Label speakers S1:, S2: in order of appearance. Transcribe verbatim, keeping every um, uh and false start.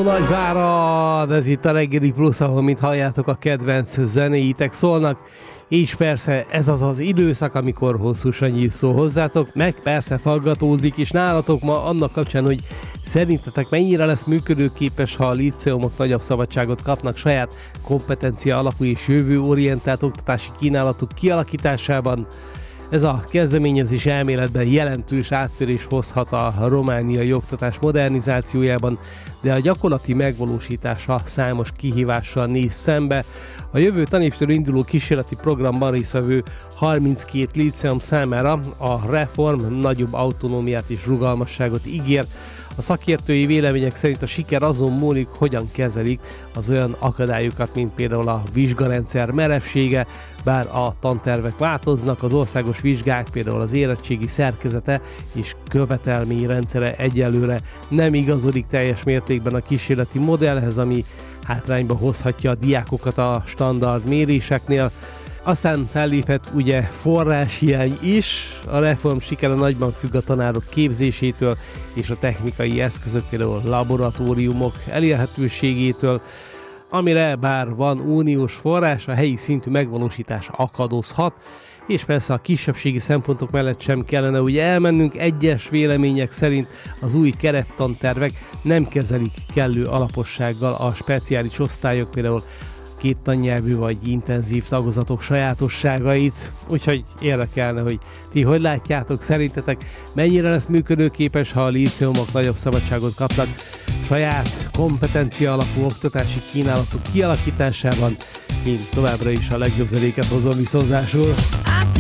S1: Nagyvárad, ez itt a Reggeli Plusz, ahol, mint halljátok, a kedvenc zenéitek szólnak, és persze ez az az időszak, amikor hosszú Sanyi szól hozzátok, meg persze faggatózik is nálatok ma annak kapcsán, hogy szerintetek mennyire lesz működőképes, ha a líceumok nagyobb szabadságot kapnak saját kompetencia alapú és jövőorientált oktatási kínálatuk kialakításában. Ez a kezdeményezés elméletben jelentős áttörés hozhat a romániai oktatás modernizációjában, de a gyakorlati megvalósítása számos kihívással néz szembe. A jövő tanévtől induló kísérleti programban résztvevő harminckét líceum számára a reform nagyobb autonómiát és rugalmasságot ígér. A szakértői vélemények szerint a siker azon múlik, hogyan kezelik az olyan akadályokat, mint például a vizsgarendszer merevsége, bár a tantervek változnak, az országos vizsgák, például az érettségi szerkezete és követelményrendszere egyelőre nem igazodik teljes mértékben a kísérleti modellhez, ami hátrányba hozhatja a diákokat a standard méréseknél. Aztán felléphet ugye forráshiány is, a reform sikere nagyban függ a tanárok képzésétől és a technikai eszközök, például laboratóriumok elérhetőségétől, amire bár van uniós forrás, a helyi szintű megvalósítás akadozhat, és persze a kisebbségi szempontok mellett sem kellene ugye elmennünk, egyes vélemények szerint az új kerettantervek nem kezelik kellő alapossággal a speciális osztályok, például két tannyelvű vagy intenzív tagozatok sajátosságait, úgyhogy érdekelne, hogy ti hogy látjátok, szerintetek mennyire lesz működőképes, ha a líceumok nagyobb szabadságot kapnak saját kompetencia alapú oktatási kínálatok kialakításában. Én továbbra is a legjobb zenéket hozom viszonzásul.